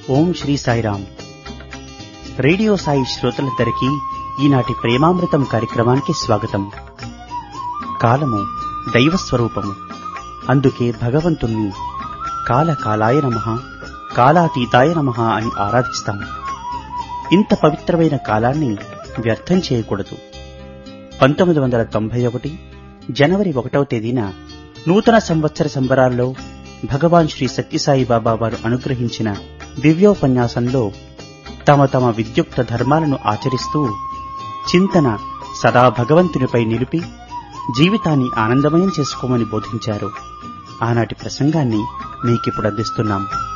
ఓం Shri Sairam. Radio Sai శ్రోతలందరికీ ఈనాటి ప్రేమామృతం కార్యక్రమానికి స్వాగతం. కాలము దైవస్వరూపము. అందుకే భగవంతుణ్ణి కాలకాలాయ నమః, కాలాతీతాయ నమః అని ఆరాధిస్తాం. ఇంత పవిత్రమైన కాలాన్ని వ్యర్థం చేయకూడదు. 1991 జనవరి 1వ తేదీన నూతన సంవత్సర సంబరాల్లో భగవాన్ శ్రీ సత్యసాయి బాబా వారు అనుగ్రహించిన దివ్యోపన్యాసంలో తమ తమ విద్యుక్త ధర్మాలను ఆచరిస్తూ చింతన సదా భగవంతునిపై నిలిపి జీవితాన్ని ఆనందమయం చేసుకోమని బోధించారు. ఆనాటి ప్రసంగాన్ని మీకిప్పుడు అందిస్తున్నాం.